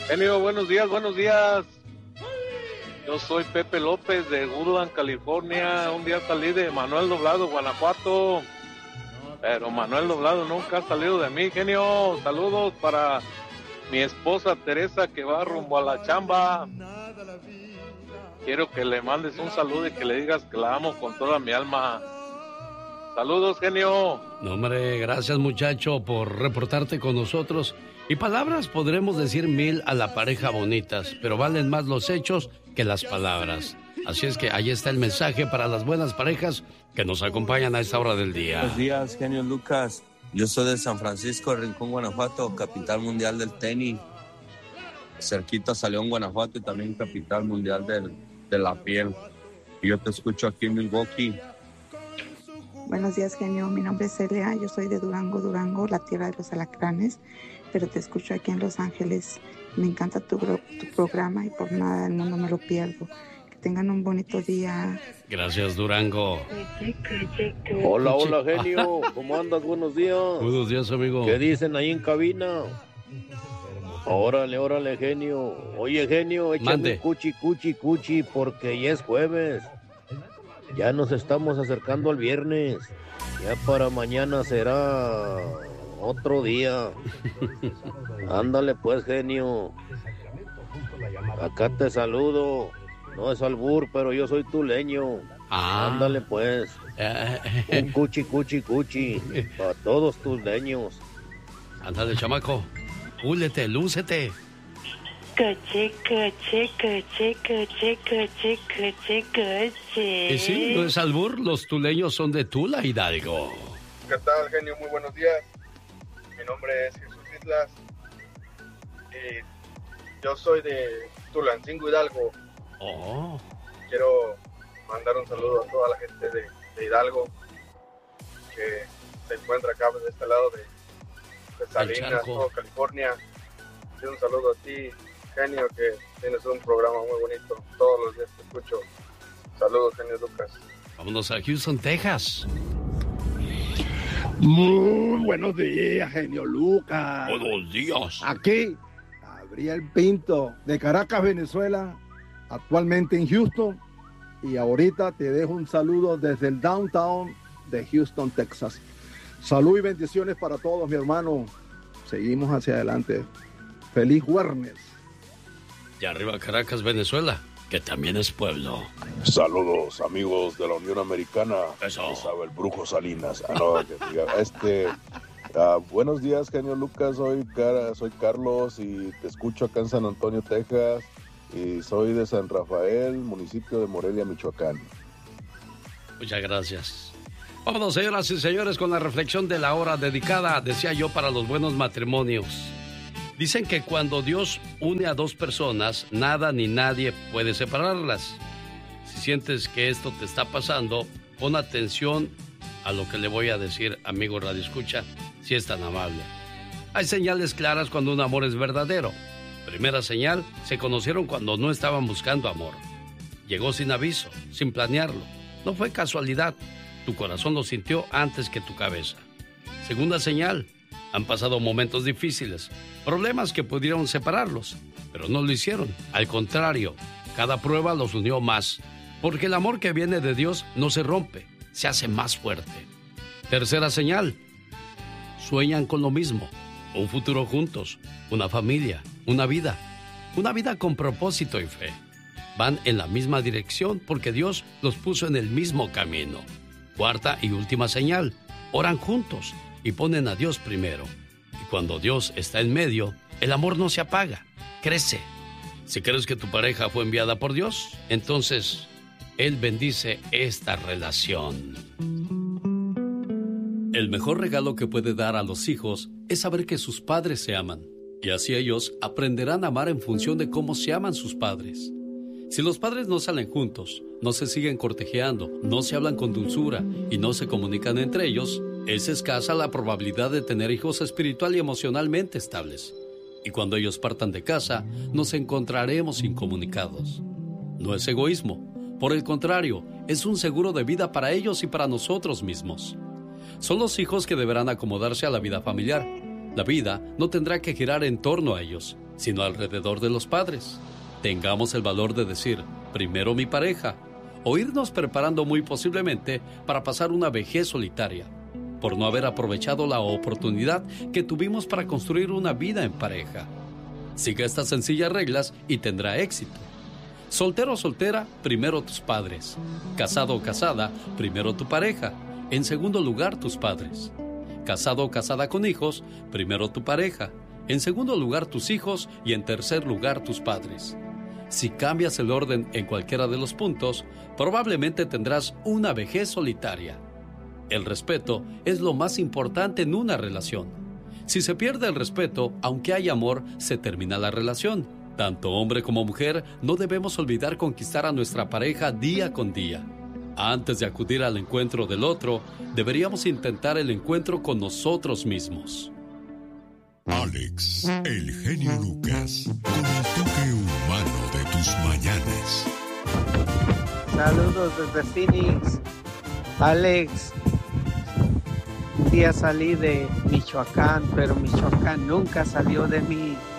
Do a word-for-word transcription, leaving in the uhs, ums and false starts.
Genio, buenos días, buenos días. Yo soy Pepe López de Woodland, California. Un día salí de Manuel Doblado, Guanajuato. Pero Manuel Doblado nunca ha salido de mí, genio. Saludos para mi esposa Teresa que va rumbo a la chamba. Quiero que le mandes un saludo y que le digas que la amo con toda mi alma. Saludos, genio. No, hombre, gracias, muchacho, por reportarte con nosotros. Y palabras podremos decir mil a la pareja bonitas, pero valen más los hechos que las palabras. Así es que ahí está el mensaje para las buenas parejas que nos acompañan a esta hora del día. Buenos días, genio Lucas. Yo soy de San Francisco, Rincón, Guanajuato, capital mundial del tenis. Cerquita a León, Guanajuato, y también capital mundial del, de la piel. Y yo te escucho aquí en Milwaukee. Buenos días, genio. Mi nombre es Celia. Yo soy de Durango, Durango, la tierra de los alacranes, pero te escucho aquí en Los Ángeles. Me encanta tu, tu programa y por nada del mundo me lo pierdo. Que tengan un bonito día. Gracias, Durango. Hola, hola, genio. ¿Cómo andas? Buenos días. Buenos días, amigo. ¿Qué dicen ahí en cabina? Órale, órale, genio. Oye, genio, échame cuchi, cuchi, cuchi, porque ya es jueves. Ya nos estamos acercando al viernes. Ya para mañana será otro día. Ándale pues, genio. Acá te saludo. No es albur, pero yo soy tuleño. Ah. Ándale pues. Un cuchi, cuchi, cuchi. Para todos tus leños. Ándale, chamaco. Púlete, lúcete. Coche, coche, coche, coche, coche, coche, coche. Y sí, no es albur, los tuleños son de Tula, Hidalgo. ¿Qué tal, genio? Muy buenos días. Mi nombre es Jesús Islas y yo soy de Tulancingo, Hidalgo. Oh. Quiero mandar un saludo a toda la gente de, de Hidalgo que se encuentra acá de este lado de, de Salinas, todo California. Y un saludo a ti, genio, que tienes un programa muy bonito. Todos los días te escucho. Saludos, genio Lucas. Vámonos a Houston, Texas. Muy buenos días, genio Lucas. Buenos días. Aquí, Gabriel Pinto, de Caracas, Venezuela, actualmente en Houston. Y ahorita te dejo un saludo desde el downtown de Houston, Texas. Salud y bendiciones para todos, mi hermano. Seguimos hacia adelante. Feliz viernes. Y arriba Caracas, Venezuela, que también es pueblo. Saludos, amigos de la Unión Americana. Eso. Sabe el Brujo Salinas. Ah, no, este, uh, buenos días, genio Lucas. Soy, Car- soy Carlos y te escucho acá en San Antonio, Texas. Y soy de San Rafael, municipio de Morelia, Michoacán. Muchas gracias. Vámonos, señoras y señores, con la reflexión de la hora dedicada, decía yo, para los buenos matrimonios. Dicen que cuando Dios une a dos personas, nada ni nadie puede separarlas. Si sientes que esto te está pasando, pon atención a lo que le voy a decir, amigo Radio Escucha, si es tan amable. Hay señales claras cuando un amor es verdadero. Primera señal, se conocieron cuando no estaban buscando amor. Llegó sin aviso, sin planearlo. No fue casualidad. Tu corazón lo sintió antes que tu cabeza. Segunda señal, han pasado momentos difíciles, problemas que pudieron separarlos, pero no lo hicieron. Al contrario, cada prueba los unió más, porque el amor que viene de Dios no se rompe, se hace más fuerte. Tercera señal, sueñan con lo mismo, un futuro juntos, una familia, una vida, una vida con propósito y fe. Van en la misma dirección porque Dios los puso en el mismo camino. Cuarta y última señal, oran juntos y ponen a Dios primero. Y cuando Dios está en medio, el amor no se apaga, crece. Si crees que tu pareja fue enviada por Dios, entonces Él bendice esta relación. El mejor regalo que puede dar a los hijos es saber que sus padres se aman. Y así ellos aprenderán a amar en función de cómo se aman sus padres. Si los padres no salen juntos, no se siguen cortejeando, no se hablan con dulzura y no se comunican entre ellos, es escasa la probabilidad de tener hijos espiritual y emocionalmente estables. Y cuando ellos partan de casa, nos encontraremos incomunicados. No es egoísmo, por el contrario, es un seguro de vida para ellos y para nosotros mismos. Son los hijos que deberán acomodarse a la vida familiar. La vida no tendrá que girar en torno a ellos, sino alrededor de los padres. Tengamos el valor de decir, primero mi pareja, o irnos preparando muy posiblemente para pasar una vejez solitaria, por no haber aprovechado la oportunidad que tuvimos para construir una vida en pareja. Siga estas sencillas reglas y tendrá éxito. Soltero o soltera, primero tus padres. Casado o casada, primero tu pareja. En segundo lugar, tus padres. Casado o casada con hijos, primero tu pareja. En segundo lugar, tus hijos. Y en tercer lugar, tus padres. Si cambias el orden en cualquiera de los puntos, probablemente tendrás una vejez solitaria. El respeto es lo más importante en una relación. Si se pierde el respeto, aunque haya amor, se termina la relación. Tanto hombre como mujer, no debemos olvidar conquistar a nuestra pareja día con día. Antes de acudir al encuentro del otro, deberíamos intentar el encuentro con nosotros mismos. Alex, el genio Lucas, con el toque humano de tus mañanas. Saludos desde Phoenix. Alex, un día salí de Michoacán, pero Michoacán nunca salió de mí.